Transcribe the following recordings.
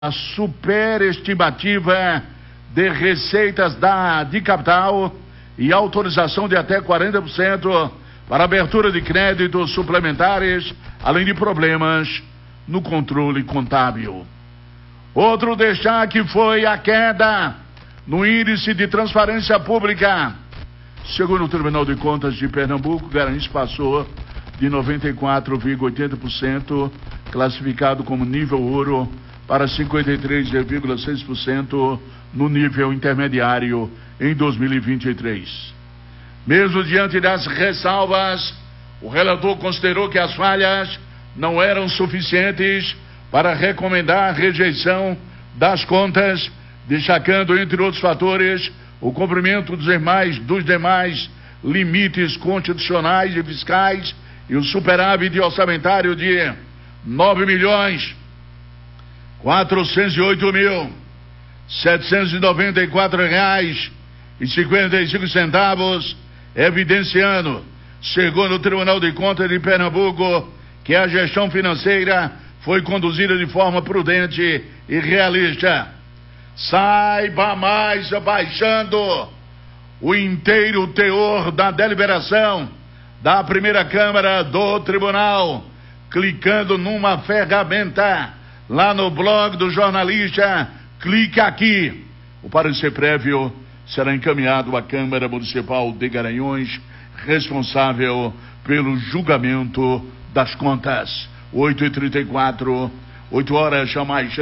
a superestimativa de receitas de capital e autorização de até 40% para abertura de créditos suplementares, além de problemas no controle contábil. Outro destaque foi a queda no índice de transparência pública. Segundo o Tribunal de Contas de Pernambuco, Garanhuns passou de 94,80%, classificado como nível ouro, para 53,6% no nível intermediário em 2023. Mesmo diante das ressalvas, o relator considerou que as falhas não eram suficientes para recomendar a rejeição das contas, destacando, entre outros fatores, o cumprimento dos demais limites constitucionais e fiscais e o superávit orçamentário de R$ 9.408.794,55, evidenciando, segundo o Tribunal de Contas de Pernambuco, que a gestão financeira foi conduzida de forma prudente e realista. Saiba mais baixando o inteiro teor da deliberação da primeira Câmara do Tribunal, clicando numa ferramenta lá no blog do jornalista. Clique aqui. O parecer prévio será encaminhado à Câmara Municipal de Garanhuns, responsável pelo julgamento das contas. 8h34, 8 horas já mais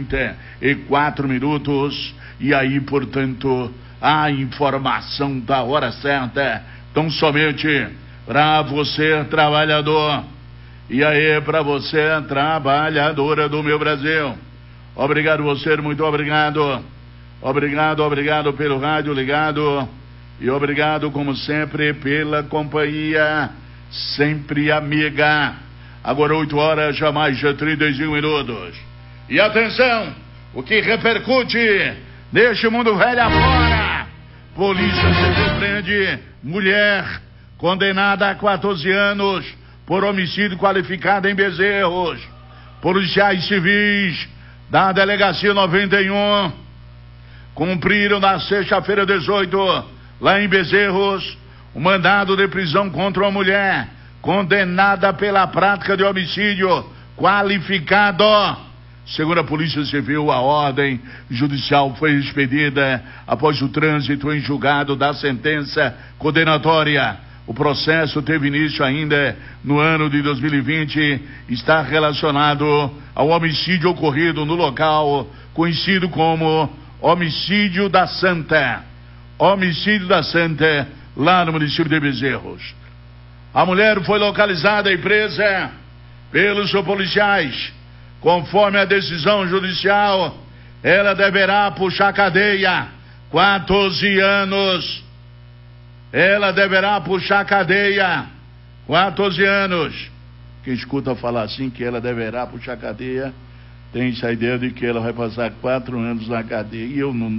34 minutos. E aí, portanto, a informação da hora certa, tão somente para você, trabalhador. E aí, para você, trabalhadora do meu Brasil. Obrigado você, muito obrigado. Obrigado pelo rádio ligado. E obrigado, como sempre, pela companhia sempre amiga. Agora 8 horas, já mais de 35 minutos. E atenção, o que repercute neste mundo velho afora. Polícia Civil prende mulher condenada a 14 anos por homicídio qualificado em Bezerros. Policiais civis da Delegacia 91 cumpriram na sexta-feira 18, lá em Bezerros, o mandado de prisão contra uma mulher condenada pela prática de homicídio qualificado. Segundo a Polícia Civil, a ordem judicial foi expedida após o trânsito em julgado da sentença condenatória. O processo teve início ainda no ano de 2020, está relacionado ao homicídio ocorrido no local conhecido como Homicídio da Santa. Homicídio da Santa, lá no município de Bezerros. A mulher foi localizada e presa pelos policiais. Conforme a decisão judicial, ela deverá puxar cadeia 14 anos. Ela deverá puxar cadeia 14 anos. Quem escuta falar assim que ela deverá puxar cadeia, tem essa ideia de que ela vai passar 4 anos na cadeia. E eu não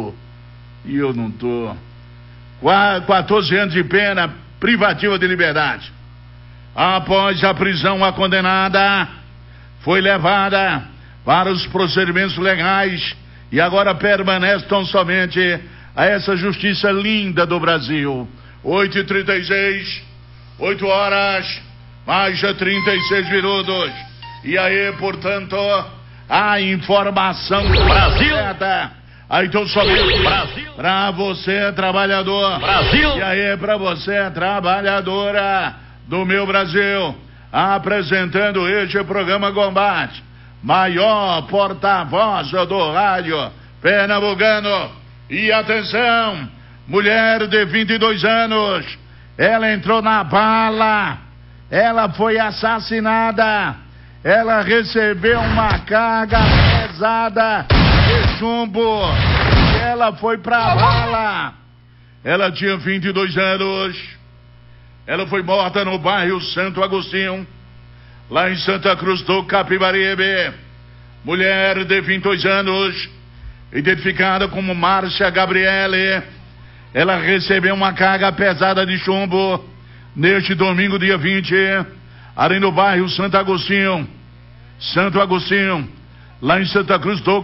tô. 14 anos de pena privativa de liberdade. Após a prisão, a condenada foi levada para os procedimentos legais e agora permanece tão somente a essa justiça linda do Brasil. 8h36, 8 horas, mais de 36 minutos. E aí, portanto, a informação Brasil. Aí então somente Brasil. Pra você, trabalhador. Brasil. E aí, pra você, trabalhadora do meu Brasil. Apresentando este programa Combate, maior porta-voz do rádio pernambucano. E atenção, mulher de 22 anos, ela entrou na bala, ela foi assassinada, ela recebeu uma carga pesada de chumbo, e ela foi pra bala. Ela tinha 22 anos, ela foi morta no bairro Santo Agostinho, lá em Santa Cruz do Capibaribe. Mulher de 22 anos, identificada como Márcia Gabriele, ela recebeu uma carga pesada de chumbo neste domingo, dia 20, ali no bairro Santo Agostinho. lá em Santa Cruz.